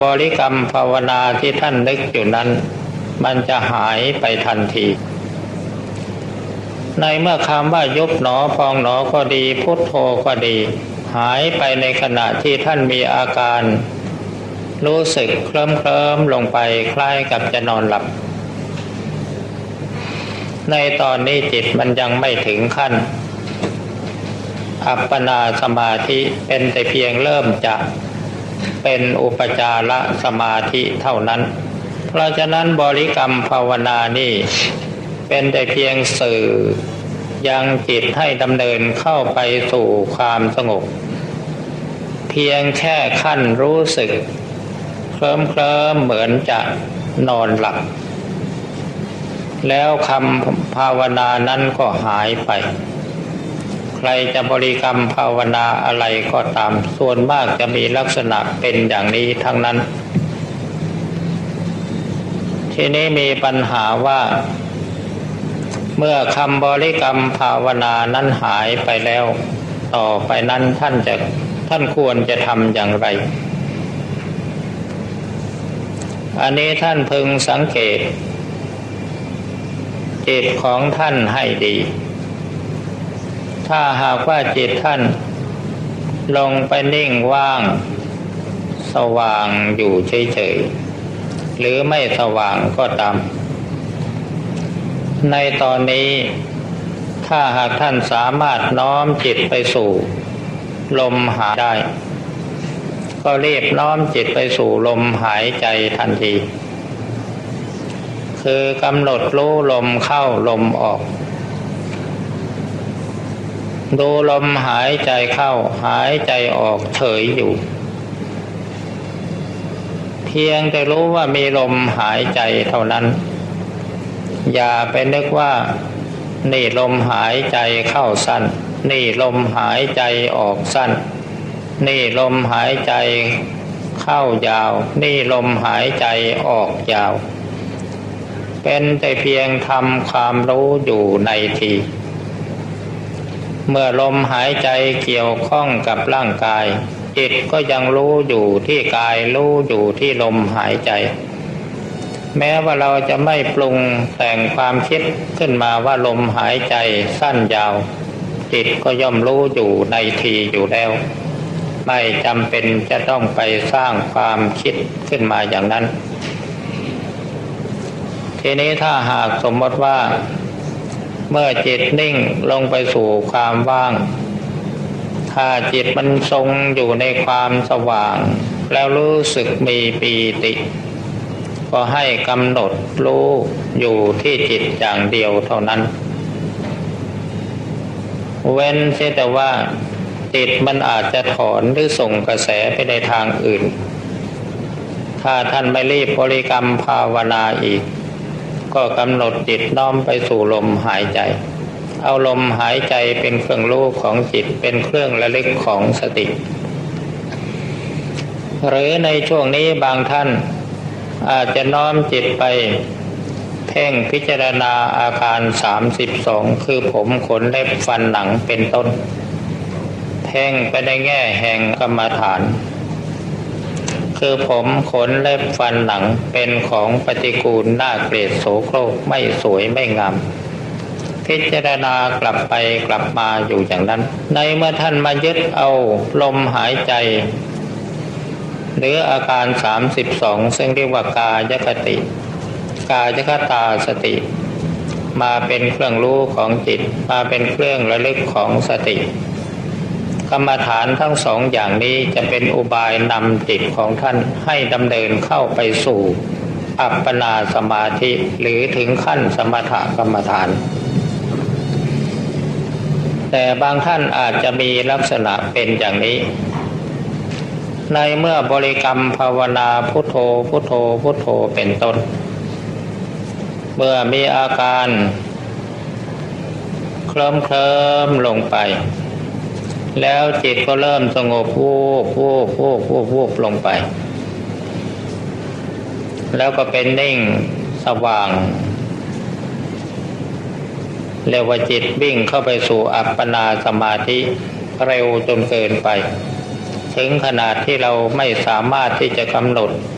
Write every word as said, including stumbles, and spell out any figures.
บริกรรมภาวนาที่ท่านนึกอยู่นั้นมันจะหายไปทันทีในเมื่อคำว่ายุบหนอพองหนอก็ดีพุทโธก็ดีหายไปในขณะที่ท่านมีอาการรู้สึกเคลิ้มเคลิ้มลงไปคล้ายกับจะนอนหลับในตอนนี้จิตมันยังไม่ถึงขั้นอัปปนาสมาธิเป็นแต่เพียงเริ่มจะเป็นอุปจารสมาธิเท่านั้นเพราะฉะนั้นบริกรรมภาวนานี่เป็นแต่เพียงสื่อยังจิตให้ดำเนินเข้าไปสู่ความสงบเพียงแค่ขั้นรู้สึกเคลิ้มเคลิ้มเหมือนจะนอนหลับแล้วคำภาวนานั้นก็หายไปใครจะบริกรรมภาวนาอะไรก็ตามส่วนมากจะมีลักษณะเป็นอย่างนี้ทั้งนั้นทีนี้มีปัญหาว่าเมื่อคำบริกรรมภาวนานั้นหายไปแล้วต่อไปนั้นท่านจะท่านควรจะทำอย่างไรอันนี้ท่านพึงสังเกตจิตของท่านให้ดีถ้าหากว่าจิตท่านลงไปนิ่งว่างสว่างอยู่เฉยๆหรือไม่สว่างก็ตามในตอนนี้ถ้าหากท่านสามารถน้อมจิตไปสู่ลมหายใจได้ก็รีบน้อมจิตไปสู่ลมหายใจทันทีคือกำหนดรู้ลมเข้าลมออกดูลมหายใจเข้าหายใจออกเฉยอยู่เพียงแต่รู้ว่ามีลมหายใจเท่านั้นอย่าไปนึกว่านี่ลมหายใจเข้าสั้นนี่ลมหายใจออกสั้นนี่ลมหายใจเข้ายาวนี่ลมหายใจออกยาวเป็นแต่เพียงทำความรู้อยู่ในทีเมื่อลมหายใจเกี่ยวข้องกับร่างกายจิตก็ยังรู้อยู่ที่กายรู้อยู่ที่ลมหายใจแม้ว่าเราจะไม่ปรุงแต่งความคิดขึ้นมาว่าลมหายใจสั้นยาวจิตก็ย่อมรู้อยู่ในทีอยู่แล้วไม่จำเป็นจะต้องไปสร้างความคิดขึ้นมาอย่างนั้นทีนี้ถ้าหากสมมติว่าเมื่อจิตนิ่งลงไปสู่ความว่างถ้าจิตมันทรงอยู่ในความสว่างแล้วรู้สึกมีปีติก็ให้กำหนดรู้อยู่ที่จิตอย่างเดียวเท่านั้นเว้นเสียแต่ว่าจิตมันอาจจะถอนหรือส่งกระแสไปในทางอื่นถ้าท่านไม่รีบบริกรรมภาวนาอีกก็กำหนดจิตน้อมไปสู่ลมหายใจเอาลมหายใจเป็นเครื่องรู้ของจิตเป็นเครื่องระลึกของสติหรือในช่วงนี้บางท่านอาจจะน้อมจิตไปเพ่งพิจารณาอาการสามสิบสองคือผมขนเล็บฟันหนังเป็นต้นเพ่งไปในแง่แห่งกรรมฐานคือผมขนเล็บฟันหนังเป็นของปฏิกูลน่าเกลียดโสโครกไม่สวยไม่งามพิจารณากลับไปกลับมาอยู่อย่างนั้นในเมื่อท่านมายึดเอาลมหายใจหรืออาการสามสิบสองซึ่งเรียกว่ากายคติกายคตาสติมาเป็นเครื่องรู้ของจิตมาเป็นเครื่องระลึกของสติกรรมฐานทั้งสองอย่างนี้จะเป็นอุบายนำจิตของท่านให้ดำเนินเข้าไปสู่อัปปนาสมาธิหรือถึงขั้นสมถกรรมฐานแต่บางท่านอาจจะมีลักษณะเป็นอย่างนี้ในเมื่อบริกรรมภาวนาพุทโธพุทโธพุทโธเป็นต้นเมื่อมีอาการเคลิ้มเคลิ้มลงไปแล้วจิตก็เริ่มสงบวูบวูบวูบวูบวูบลงไปแล้วก็เป็นนิ่งสว่างเรียกว่าจิตวิ่งเข้าไปสู่อัปปนาสมาธิเร็วจนเกินไปถึงขนาดที่เราไม่สามารถที่จะกำหนด